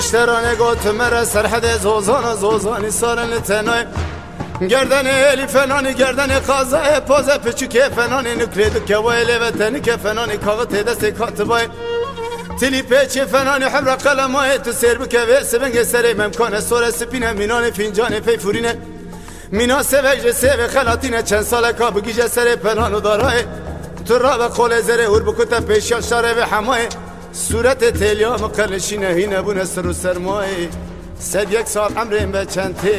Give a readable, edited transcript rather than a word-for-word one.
اشترانه گوت مره سرحد زوزانی سالن تنای گردن الی فنانی گردن قازای پوزه پچوکه فنانی نکرید که ویلی وطنی که فنانی کاغت دست کاتبای تلی پیچ فنانی حمر قلمای تو سر بکه و سبنگ سری ممکانه سور سپینه مینان فینجان فیفورینه مینا سویج سوی خلاتینه چند ساله که بگیجه سر پنانو دارای تو را به قول زره هور بکوته پیشان شاره و حمای صورت تلیام قلشینه هینه بونه سر و سرمای 101 سال عمریم به چند